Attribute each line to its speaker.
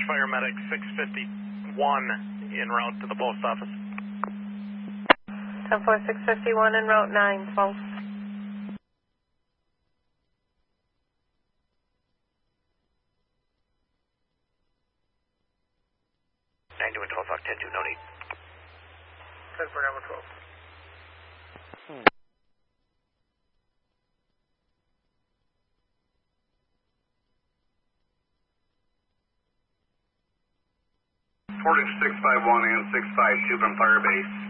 Speaker 1: fire medic 651 en route to the post office.
Speaker 2: 10-4, 651 en route 912.
Speaker 1: 9 to 12, 10 2, no need.
Speaker 3: 10 for number 12.
Speaker 4: Portage 651 and 652 from Firebase.